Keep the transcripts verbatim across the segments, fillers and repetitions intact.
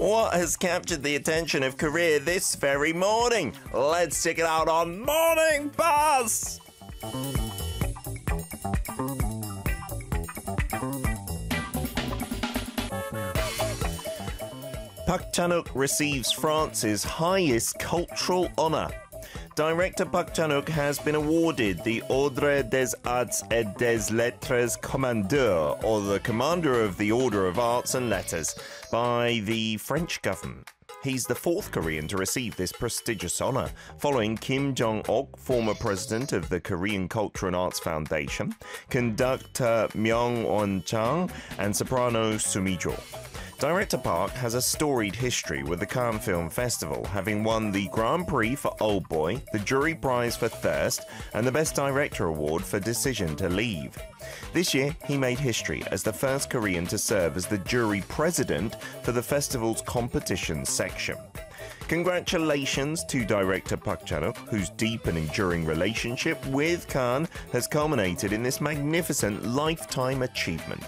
What has captured the attention of Korea this very morning? Let's check it out on Morning Buzz! Park Chan-wook receives France's highest cultural honour. Director Park Chan-wook has been awarded the Ordre des Arts et des Lettres Commandeur, or the Commander of the Order of Arts and Letters, by the French government. He's the fourth Korean to receive this prestigious honour, following Kim Jong-ok, former president of the Korean Culture and Arts Foundation, conductor Myung Won-chang, and soprano Sumijo. Director Park has a storied history with the Cannes Film Festival, having won the Grand Prix for Old Boy, the Jury Prize for Thirst, and the Best Director Award for Decision to Leave. This year, he made history as the first Korean to serve as the jury president for the festival's competition section. Congratulations to director Park Chan-wook, whose deep and enduring relationship with Cannes has culminated in this magnificent lifetime achievement.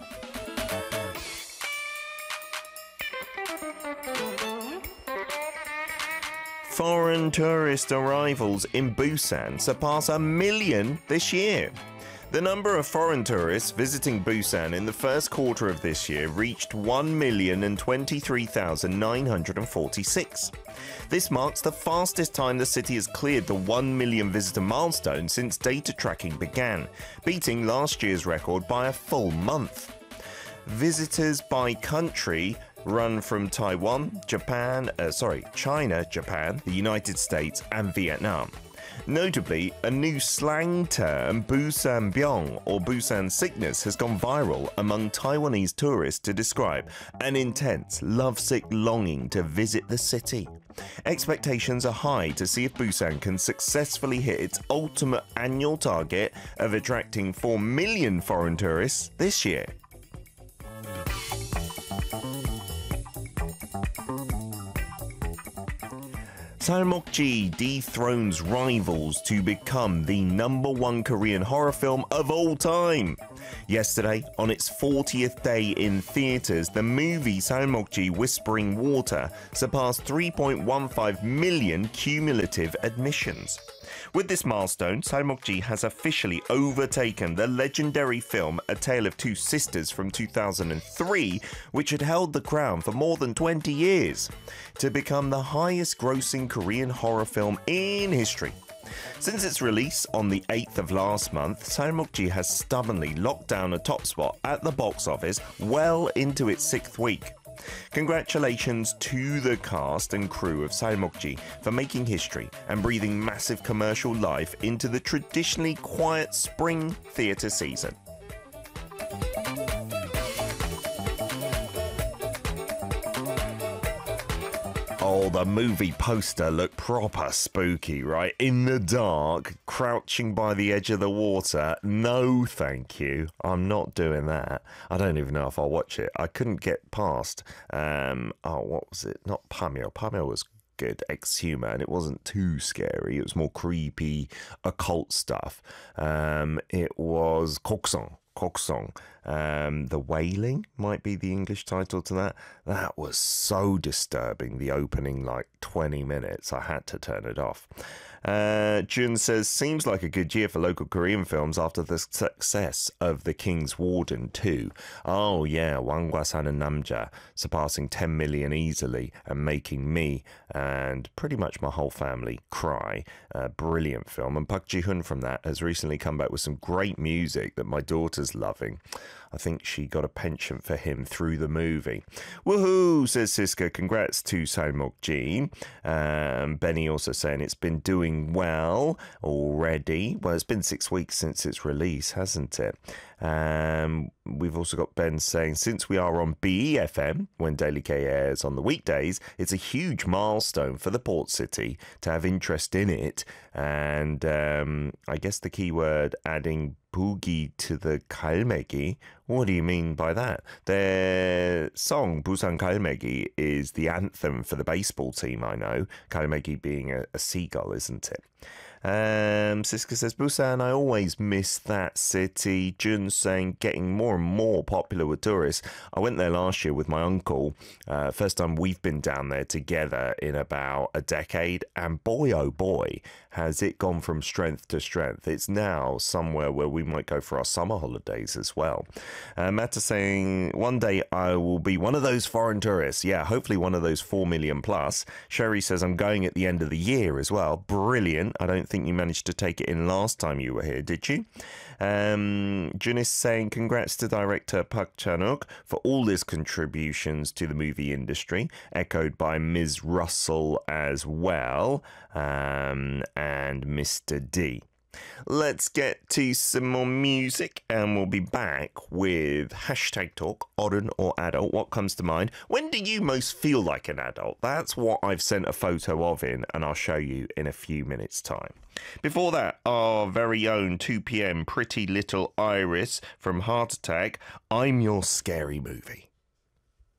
Foreign tourist arrivals in Busan surpass a million this year. The number of foreign tourists visiting Busan in the first quarter of this year reached one million twenty-three thousand nine hundred forty-six. This marks the fastest time the city has cleared the one million visitor milestone since data tracking began, beating last year's record by a full month. Visitors by country run from Taiwan, Japan, uh, sorry, China, Japan, the United States, and Vietnam. Notably, a new slang term, Busan Byung, or Busan sickness, has gone viral among Taiwanese tourists to describe an intense, lovesick longing to visit the city. Expectations are high to see if Busan can successfully hit its ultimate annual target of attracting four million foreign tourists this year. Salmokji dethrones rivals to become the number one Korean horror film of all time. Yesterday, on its fortieth day in theaters, the movie Salmokji Whispering Water surpassed three point one five million cumulative admissions. With this milestone, Salmokji has officially overtaken the legendary film A Tale of Two Sisters from two thousand three, which had held the crown for more than twenty years, to become the highest grossing Korean horror film in history. Since its release on the eighth of last month, Salmokji has stubbornly locked down a top spot at the box office well into its sixth week. Congratulations to the cast and crew of Salmokji for making history and breathing massive commercial life into the traditionally quiet spring theatre season. Oh, the movie poster looked proper spooky, right? In the dark, crouching by the edge of the water. No, thank you. I'm not doing that. I don't even know if I'll watch it. I couldn't get past, um, oh, what was it? Not Pamyo. Pamyo was good, Exhumer, and it wasn't too scary. It was more creepy, occult stuff. Um, it was Koksong. Koksong. Um, the Wailing might be the English title to that. That was so disturbing, the opening like twenty minutes. I had to turn it off. Uh, Jun says, seems like a good year for local Korean films after the success of The King's Warden two. Oh yeah, Wangwa Sa는 Namja, surpassing ten million easily and making me and pretty much my whole family cry. Uh, brilliant film. And Park Ji-hoon from that has recently come back with some great music that my daughter's loving. I think she got a penchant for him through the movie. Woohoo, says Siska. Congrats to Salmokji. Um, Benny also saying it's been doing well already. Well, it's been six weeks since its release, hasn't it? Um, we've also got Ben saying, since we are on B E F M, when Daily K airs on the weekdays, it's a huge milestone for the port city to have interest in it. And um, I guess the keyword adding boogie to the 갈매기. What do you mean by that? Their song, Busan 갈매기, is the anthem for the baseball team, I know. 갈매기 being a, a seagull, isn't it? Um, Siska says, Busan, I always miss that city. Jun saying, getting more and more popular with tourists. I went there last year with my uncle. Uh, first time we've been down there together in about a decade. And boy, oh boy, has it gone from strength to strength. It's now somewhere where we might go for our summer holidays as well. Uh, Matt is saying, one day I will be one of those foreign tourists. Yeah, hopefully one of those four million plus. Sherry says, I'm going at the end of the year as well. Brilliant. I don't think you managed to take it in last time you were here, did you? Um, Jun is saying, congrats to director Park Chan-wook for all his contributions to the movie industry, echoed by Miz Russell as well, um, and Mister D. Let's get to some more music and we'll be back with hashtag talk, Oren or adult. What comes to mind? When do you most feel like an adult? That's what I've sent a photo of in, and I'll show you in a few minutes' time. Before that, our very own two p.m. Pretty Little Iris from Heart Attack, I'm Your Scary Movie.